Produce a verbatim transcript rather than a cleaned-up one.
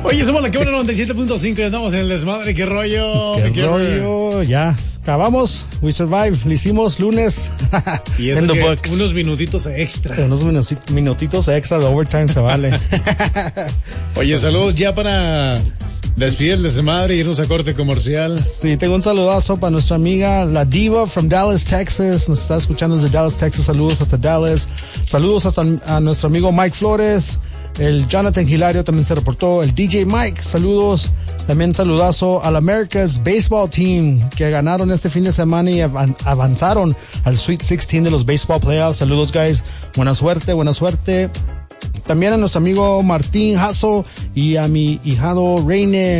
Oye, somos la Cámara noventa y siete punto cinco y andamos en el desmadre. ¿Qué rollo? ¿Qué, ¿Qué rollo? Ya, acabamos. We survived. Lo hicimos lunes. Y eso que unos minutitos extra. Unos minutitos extra de overtime se vale. Oye, saludos ya para despedir el desmadre y irnos a corte comercial. Sí, tengo un saludazo para nuestra amiga La Diva from Dallas, Texas. Nos está escuchando desde Dallas, Texas. Saludos hasta Dallas. Saludos hasta a nuestro amigo Mike Flores. El Jonathan Hilario también se reportó. El D J Mike, saludos. También saludazo al America's Baseball Team que ganaron este fin de semana y avanzaron al Sweet dieciséis de los Baseball Playoffs. Saludos, guys. Buena suerte, buena suerte. También a nuestro amigo Martín Hasso y a mi hijado Reine